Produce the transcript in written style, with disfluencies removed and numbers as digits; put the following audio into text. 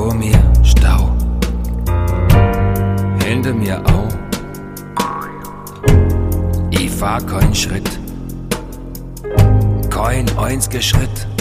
Vor mir Stau, hinter mir auch. Ich fahr keinen Schritt, kein einziger Schritt.